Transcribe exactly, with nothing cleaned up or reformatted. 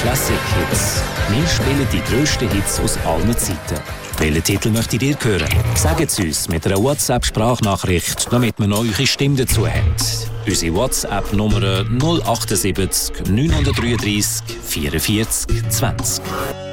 Classic Hits. Wir spielen die grössten Hits aus allen Zeiten. Welchen Titel möchtet ihr hören? Sagt es uns mit einer WhatsApp-Sprachnachricht, damit wir noch eure Stimme dazu haben. Unsere WhatsApp-Nummer null sieben acht neun drei drei vierundvierzig zwanzig.